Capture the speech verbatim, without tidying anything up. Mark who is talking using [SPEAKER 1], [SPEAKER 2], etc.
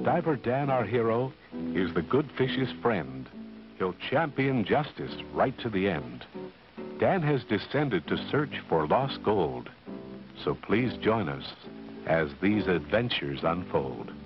[SPEAKER 1] Diver Dan, our hero, is the good fish's friend. He'll champion justice right to the end. Dan has descended to search for lost gold. So please join us as these adventures unfold.